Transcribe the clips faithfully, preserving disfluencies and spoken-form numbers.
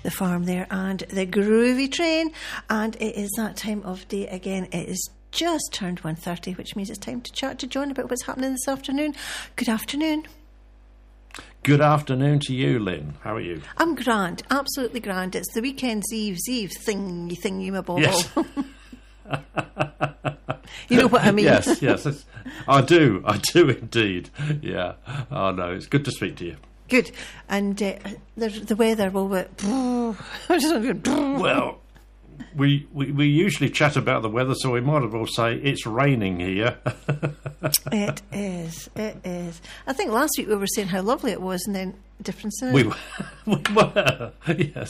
the farm there and the groovy train. And it is that time of day again. It is just turned one thirty, which means it's time to chat to John about what's happening this afternoon. Good afternoon. Good afternoon to you, Lynn. How are you? I'm grand, absolutely grand. It's the weekend's Eve's Eve thingy thingy my ball. Yes. You know what I mean? Yes, yes. It's, I do, I do indeed. Yeah. Oh, no, it's good to speak to you. Good. And uh, the, the weather, well, well, we, we we usually chat about the weather, so we might as well say it's raining here. It is, it is. I think last week we were saying how lovely it was, and then difference in it. We were, we were yes.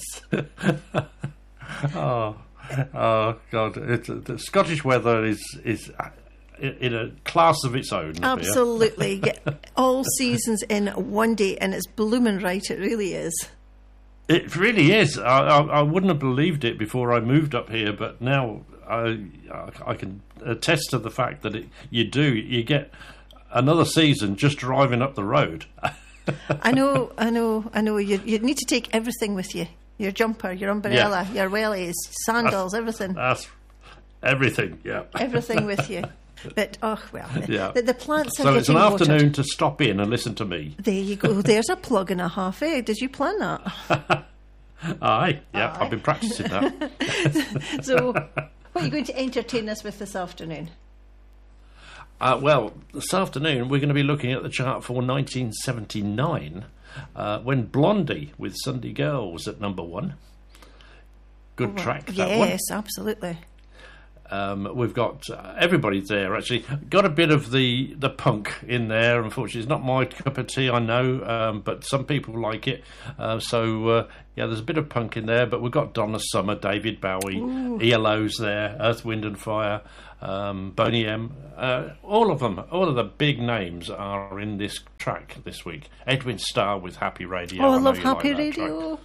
oh, oh, God. It's, the Scottish weather is... is in a class of its own. Absolutely. Get all seasons in one day, and it's blooming right, it really is. It really is. I, I, I wouldn't have believed it before I moved up here, but now I, I can attest to the fact that it, you do. You get another season just driving up the road. I know, I know, I know. You, you need to take everything with you. Your jumper, your umbrella, yeah. Your wellies, sandals, that's, everything. That's everything, yeah. Everything with you. But, oh, well, yeah. the, the plants are so it's an watered. Afternoon to stop in and listen to me. There you go. There's a plug and a half, eh? Did you plan that? Aye, yeah, Aye. I've been practising that. So, what are you going to entertain us with this afternoon? Uh, well, this afternoon we're going to be looking at the chart for nineteen seventy-nine, uh, when Blondie with Sunday Girl was at number one. Good oh, track, that yes, one. Yes, absolutely. Um, we've got uh, everybody there, actually. Got a bit of the, the punk in there. Unfortunately, it's not my cup of tea, I know, um, but some people like it. Uh, so, uh, yeah, there's a bit of punk in there, but we've got Donna Summer, David Bowie, Ooh. E L O's there, Earth, Wind and Fire, um, Boney M. Uh, all of them, all of the big names are in this track this week. Edwin Starr with Happy Radio. Oh, I, I love like Happy Radio.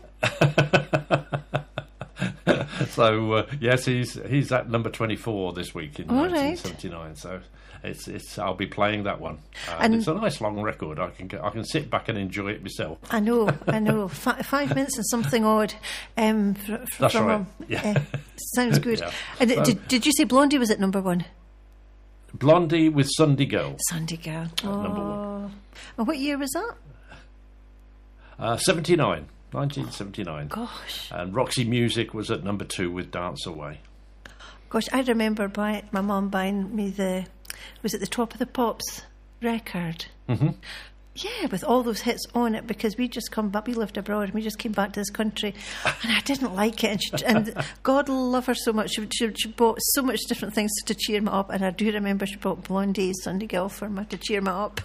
So uh, yes, he's he's at number twenty-four this week in All nineteen seventy-nine. Right. So it's it's I'll be playing that one. Uh, and it's a nice long record. I can I can sit back and enjoy it myself. I know, I know. F- five minutes and something odd. Um, fr- fr- That's from right. Um, Yeah. uh, sounds good. Yeah. And So, did did you say Blondie was at number one? Blondie with Sunday Girl. Sunday Girl. Oh. Number one. And what year was that? Uh, seventy-nine. nineteen seventy-nine. Gosh. And Roxy Music was at number two with Dance Away. Gosh, I remember buying, my mum buying me the, was it the Top of the Pops record? Mm-hmm. Yeah, with all those hits on it, because we just come back, we lived abroad and we just came back to this country and I didn't like it. And, she, and God love her so much. She, she, she bought so much different things to cheer me up. And I do remember she bought Blondie, Sunday Girl for me to cheer me up.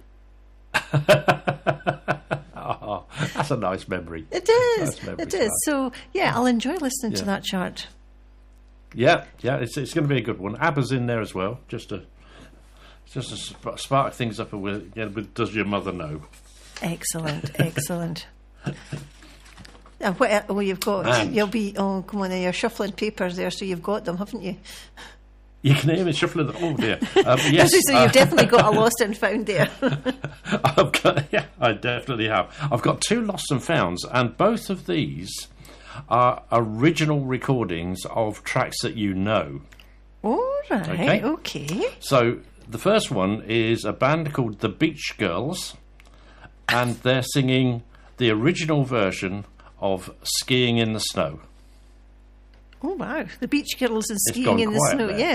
Oh, that's a nice memory. It is. Nice memory It is. So, yeah, I'll enjoy listening yeah. to that chart. Yeah, yeah, it's it's going to be a good one. ABBA's in there as well, just to just to sp- spark things up with, yeah, with Does Your Mother Know? Excellent, excellent. Uh, what, oh, you've got, And you'll be, oh, come on, you're shuffling papers there, so you've got them, haven't you? You can hear me shuffling. Oh dear. Um, yes, so you've uh, definitely got a lost and found there. I've got, yeah, I definitely have. I've got two lost and founds, and both of these are original recordings of tracks that you know. All right, Okay. okay. So the first one is a band called the Beach Girls, and they're singing the original version of Skiing in the Snow. Oh, wow. The Beach Girls and It's skiing gone in the quiet snow. there.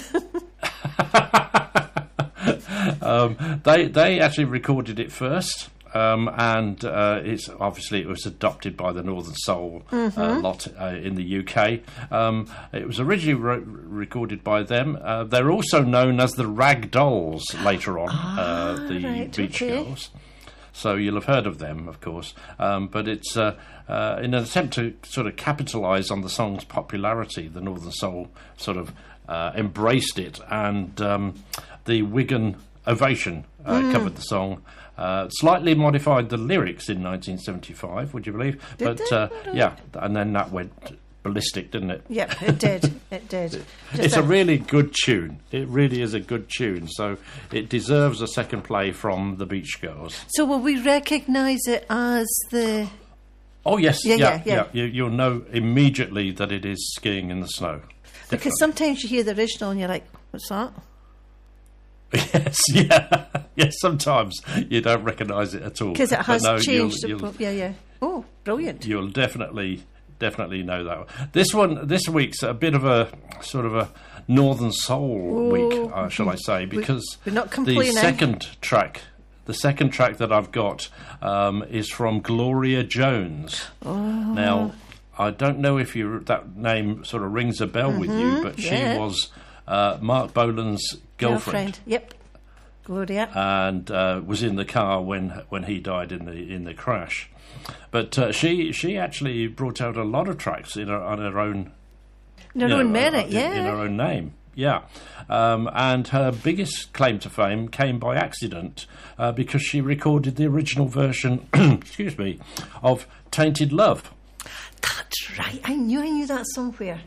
Yeah, it has. um, they they actually recorded it first, um, and uh, it's obviously it was adopted by the Northern Soul Mm-hmm. uh, lot uh, in the U K. Um, it was originally re- recorded by them. Uh, they're also known as the Rag Dolls later on, Ah, uh, the right, Beach okay. Girls. So you'll have heard of them, of course. Um, but it's uh, uh, in an attempt to sort of capitalise on the song's popularity, the Northern Soul sort of uh, embraced it, and um, the Wigan Ovation uh, Mm. covered the song. Uh, slightly modified the lyrics in nineteen seventy-five, would you believe? Did but they? uh, yeah, and then that went ballistic, didn't it? Yep, it did. It did. Just It's a really good tune. It really is a good tune. So it deserves a second play from the Beach Girls. So will we recognise it as the Oh yes, Yeah, yeah, yeah, yeah. yeah. You, you'll know immediately that it is Skiing in the Snow. Because sometimes you hear the original and you're like, what's that? Yes, yeah, yes. Sometimes you don't recognise it at all Because it has But no, changed. You'll, you'll, yeah, yeah. Oh, brilliant. you'll definitely, definitely know that one. This one, this week's a bit of a sort of a Northern Soul Oh, week, uh, shall I say? Because we're not the complaining. second track, the second track that I've got um, is from Gloria Jones. Oh. Now, I don't know if you that name sort of rings a bell with you, but yeah. she was uh, Mark Bolan's girlfriend. Girlfriend. Yep. Gloria. And uh, was in the car when when he died in the in the crash. But uh, she she actually brought out a lot of tracks in her, on her own, In her you own know, merit, in, yeah. in her own name. Yeah, um, and her biggest claim to fame came by accident uh, because she recorded the original version, excuse me, of "Tainted Love." That's right. I knew I knew that somewhere.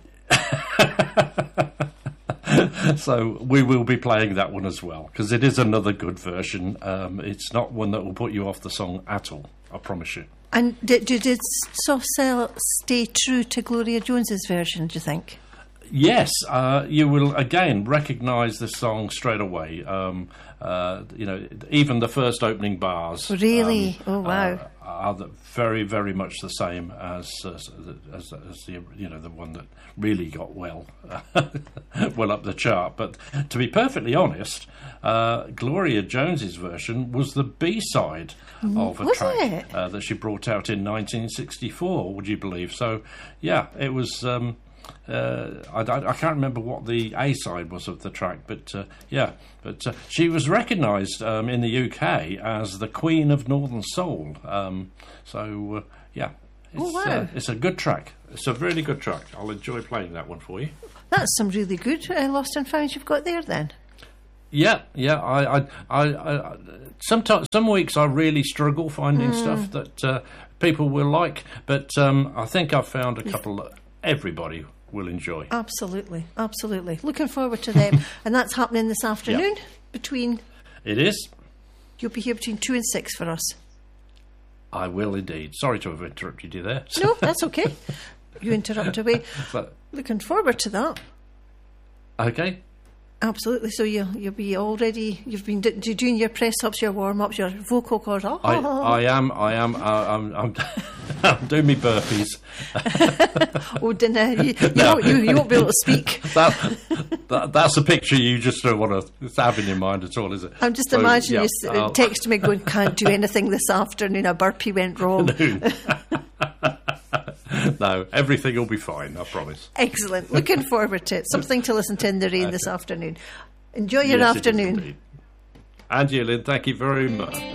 So we will be playing that one as well because it is another good version. Um, it's not one that will put you off the song at all, I promise you. And did, did, did Soft Cell stay true to Gloria Jones's version, do you think? Yes, uh, you will again recognise the song straight away. Um, uh, you know, even the first opening bars. Really? Um, Oh, wow. Uh, are the, very, very much the same as, as as as the you know the one that really got well well up the chart. But to be perfectly honest, uh, Gloria Jones's version was the B side of a Was track it? uh, that she brought out in nineteen sixty-four. Would you believe? So, yeah, it was. Um, Uh, I, I, I can't remember what the A side was of the track, but uh, yeah, but uh, she was recognised um, in the U K as the Queen of Northern Soul. Um, so uh, yeah, it's, Oh, wow. uh, it's a good track. It's a really good track. I'll enjoy playing that one for you. That's some really good uh, Lost and Found you've got there then. Yeah, yeah. I, I, I, I sometimes some weeks I really struggle finding Mm. stuff that uh, people will like, but um, I think I've found a couple that everybody will enjoy. Absolutely, absolutely. Looking forward to them. And that's happening this afternoon between, It is. you'll be here between two and six for us. I will indeed. Sorry to have interrupted you there. No, that's okay. You interrupt away. But, Looking forward to that. okay. Absolutely. So you'll you'll be already. You've been d- d- doing your press ups, your warm ups, your vocal cords. Oh, I, I am. I am. Uh, I'm, I'm, I'm doing me burpees. oh, dinner. You, you, No. won't, you, you won't be able to speak. That, that that's a picture you just don't want to have in your mind at all, is it? I'm just So, imagining yeah, you s- I'll- text me going, "Can't do anything this afternoon. A burpee went wrong." No, everything will be fine. I promise. Excellent. Looking forward to it. Something to listen to in the rain this afternoon. Enjoy your Yes, it is afternoon. indeed. And you, Lynn, thank you very much.